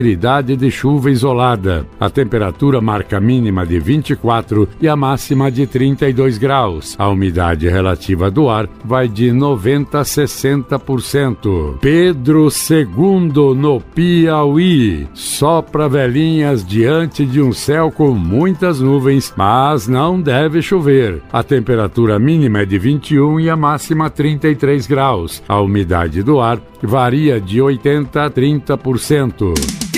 possibilidade de chuva isolada. A temperatura marca a mínima de 24 e a máxima de 32 graus. A umidade relativa do ar vai de 90% a 60%. Pedro II, no Piauí. Sopra velhinhas diante de um céu com muitas nuvens, mas não deve chover. A temperatura mínima é de 21 e a máxima 33 graus. A umidade do ar varia de 80% a 30%.